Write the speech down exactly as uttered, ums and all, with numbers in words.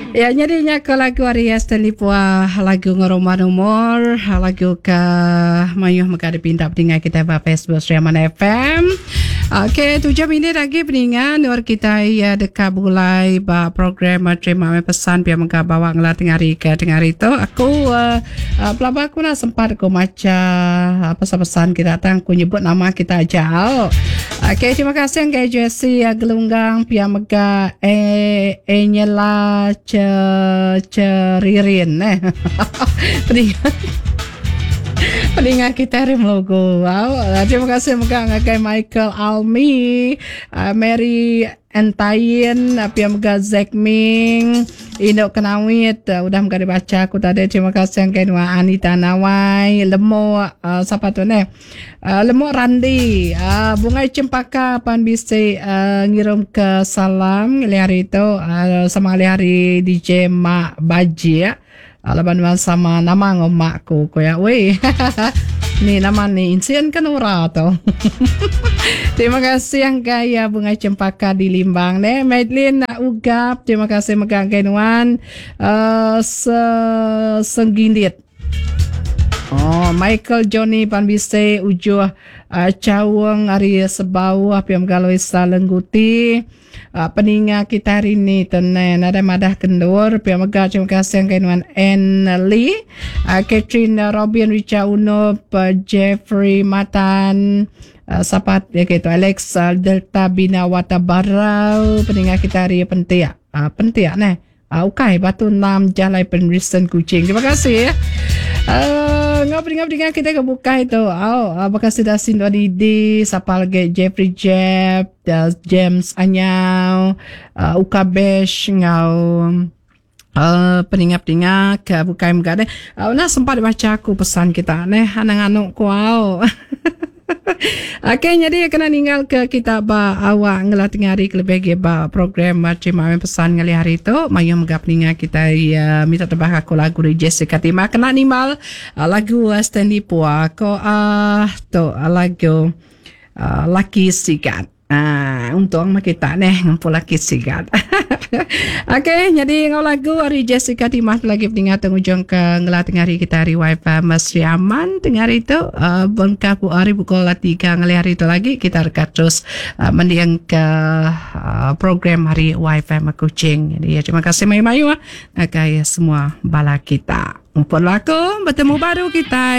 Ya, nyadinya ke lagu Arya Stanley Pua, lagu ngoroma nomor, lagu ke mayuh maka dipindah dengan kita ba Facebook Sriaman F M. Okey, tujuh minit lagi peningan nur kita ya dekat mulai ba program terima pesan biar maka bawa ngelat tengari ke tengari itu. Aku uh, uh, pelaba aku nak sempat aku maca uh, pesan-pesan kita datang aku nyebut nama kita aja. Okey, terima kasih yang kayak Jessie ya gelunggang pia mega eh enyela ce ceririn eh. Peningan Peningat kita rim logo. Wow. Terima kasih mega ngakai Michael Almi, uh, Mary Antain, apa yang mega Zack Ming, Indok Kenawit, uh, udah mega dibaca aku tadi. Terima kasih yang kayak Anita Nawai, Lemo, uh, siapa tu ne? Uh, Lemo Randi, uh, Bunga Cempaka pan bisa uh, ngirim ke salam hari itu uh, sama hari D J Mak Baji ya. Alaban sama nama ngomakku koyak weh. Ni nama ni insiden kan ora to. Terima kasih yang kaya Bunga Cempaka di Limbang ne. Madeline nak ugap. Terima kasih megang kenuan uh, se senggindit. Oh, Michael Johnny Panbise ujuh uh, cawang hari sebau apa yang galoi salengguti. Uh, peninga kita hari ini tenen ada madah kendur pia mega terima kasih yang kainuan Anne Lee, uh, Catherine Robin Richa Uno, uh, Jeffrey Matan, uh, sapat ya gitu Alex uh, Delta Binawata Barau peninga kita hari pentia uh, pentia ne uh, ukai batu enam jalai penrisen kucing. Terima kasih ya. Uh, ngap-ngap dengan kita kebuka itu. Oh, uh, makasih dah sindu Didi, siapa lagi Jeffrey Jeb, uh, James Anyau, uh, Ukabesh ngau uh, peningap-tingap ke bukai mga deh. Uh, nah sempat baca aku pesan kita neh anak-anak kuau. Okey, jadi kena tinggal ke kita ba awak ngelat ngari lebih ba program terima pesan ngali hari itu mayu megap ninga kita ya minta tebak aku lagu dari Jessica Tima kena nimal uh, lagu uh, Stanley Pua ko ah uh, to uh, lagu uh, Lucky Sigat. Ah, untuk mak kita neh ngumpul Lucky Sigat. Okey, jadi ngau lagu hari Jessica Timah lagi pendengar tengujung ke ngelat ngari kita hari wifi Masri Aman dengar itu uh, bengkak bu hari pukul tiga ngali hari itu lagi kita rekat terus uh, mendiang ke uh, program hari wifi Makucing. Jadi ya terima kasih mayu-mayu ah uh, semua bala kita. Ngumpul laku bertemu baru kita